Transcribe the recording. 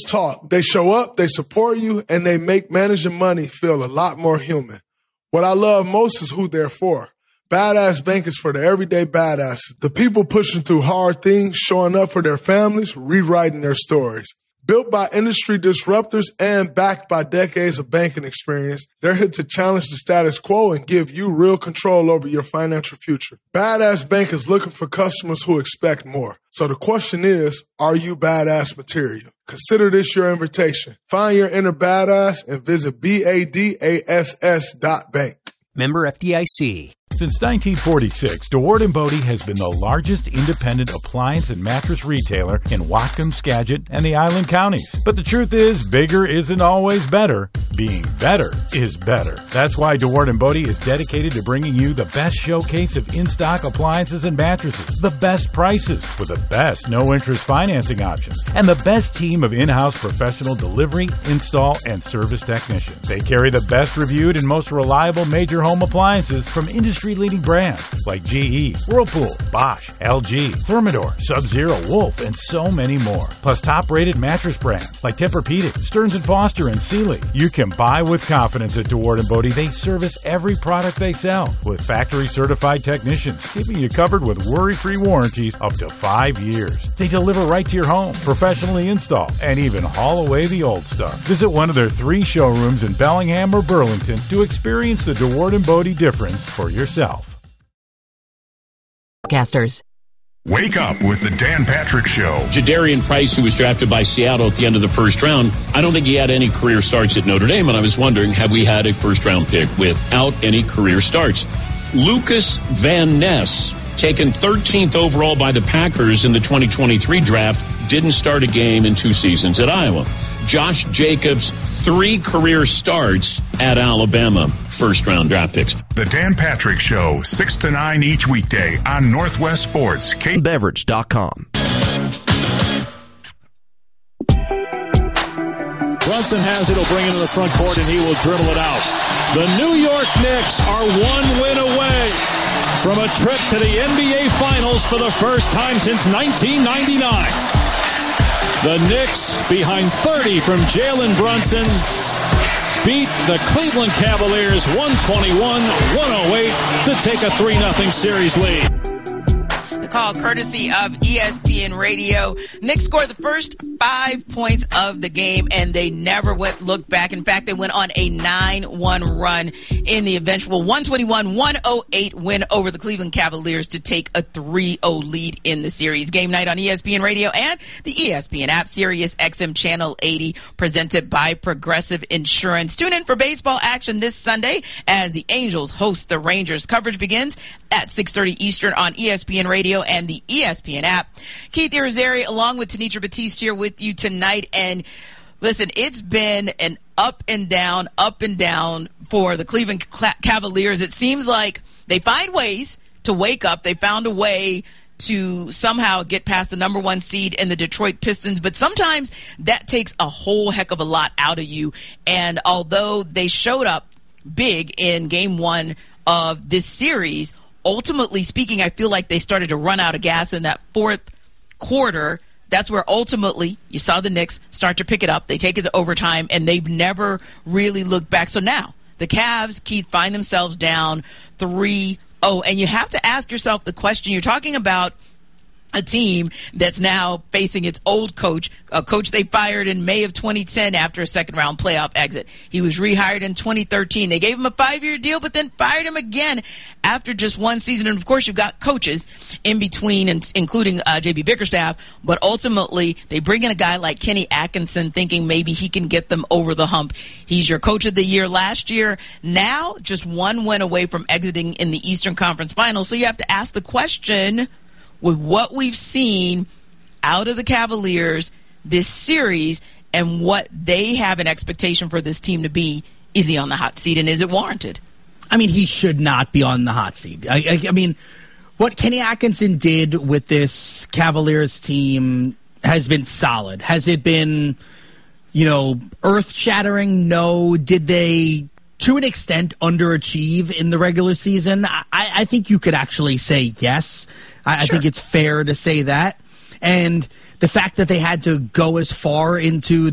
talk. They show up, they support you, and they make managing money feel a lot more human. What I love most is who they're for. Badass Bank is for the everyday badasses, the people pushing through hard things, showing up for their families, rewriting their stories. Built by industry disruptors and backed by decades of banking experience, they're here to challenge the status quo and give you real control over your financial future. Badass Bank is looking for customers who expect more. So the question is, are you badass material? Consider this your invitation. Find your inner badass and visit BADASS.bank. Member FDIC. Since 1946, DeWard & Bodie has been the largest independent appliance and mattress retailer in Whatcom, Skagit, and the Island Counties. But the truth is, bigger isn't always better. Being better is better. That's why DeWard & Bodie is dedicated to bringing you the best showcase of in-stock appliances and mattresses, the best prices with the best no-interest financing options, and the best team of in-house professional delivery, install, and service technicians. They carry the best reviewed and most reliable major home appliances from industry-leading brands like GE, Whirlpool, Bosch, LG, Thermador, Sub-Zero, Wolf, and so many more. Plus top-rated mattress brands like Tempur-Pedic, Stearns & Foster, and Sealy. You can buy with confidence at DeWard & Bodie. They service every product they sell with factory-certified technicians, keeping you covered with worry-free warranties up to 5 years. They deliver right to your home, professionally install, and even haul away the old stuff. Visit one of their 3 showrooms in Bellingham or Burlington to experience the DeWard & Bodie difference for yourself. Casters. Wake up with the Dan Patrick Show. Jadarian Price, who was drafted by Seattle at the end of the first round, I don't think he had any career starts at Notre Dame, and I was wondering, have we had a first-round pick without any career starts? Lucas Van Ness, taken 13th overall by the Packers in the 2023 draft, didn't start a game in 2 seasons at Iowa. Josh Jacobs, 3 career starts at Alabama. First-round draft picks. The Dan Patrick Show, 6 to 9 each weekday on Northwest Sports. Beverage.com. Brunson has it. He'll bring it to the front court, and he will dribble it out. The New York Knicks are 1 win away from a trip to the NBA Finals for the first time since 1999. The Knicks, behind 30 from Jalen Brunson, beat the Cleveland Cavaliers 121-108 to take a 3-0 series lead. The call courtesy of ESPN Radio. Knicks scored the first 5 points of the game, and they never looked back. In fact, they went on a 9-1 run in the eventual 121-108 win over the Cleveland Cavaliers to take a 3-0 lead in the series. Game night on ESPN Radio and the ESPN app, Sirius XM Channel 80, presented by Progressive Insurance. Tune in for baseball action this Sunday as the Angels host the Rangers. Coverage begins at 6:30 Eastern on ESPN Radio and the ESPN app. Keith Irizarry along with Tanitra Batiste here with you tonight. And listen, it's been an up and down for the Cleveland Cavaliers. It seems like they find ways to wake up. They found a way to somehow get past the number 1 seed in the Detroit Pistons, but sometimes that takes a whole heck of a lot out of you. And although they showed up big in game 1 of this series, ultimately speaking, I feel like they started to run out of gas in that fourth quarter. That's where ultimately you saw the Knicks start to pick it up. They take it to overtime, and they've never really looked back. So now the Cavs, Keith, find themselves down 3-0. And you have to ask yourself the question. You're talking about a team that's now facing its old coach, a coach they fired in May of 2010 after a second-round playoff exit. He was rehired in 2013. They gave him a 5-year deal, but then fired him again after just 1 season. And, of course, you've got coaches in between, including J.B. Bickerstaff, but ultimately they bring in a guy like Kenny Atkinson thinking maybe he can get them over the hump. He's your coach of the year last year. Now just 1 win away from exiting in the Eastern Conference Finals. So you have to ask the question, with what we've seen out of the Cavaliers this series and what they have an expectation for this team to be, is he on the hot seat, and is it warranted? I mean, he should not be on the hot seat. I mean, what Kenny Atkinson did with this Cavaliers team has been solid. Has it been, earth-shattering? No. Did they, to an extent, underachieve in the regular season? I think you could actually say yes. I think it's fair to say that. And the fact that they had to go as far into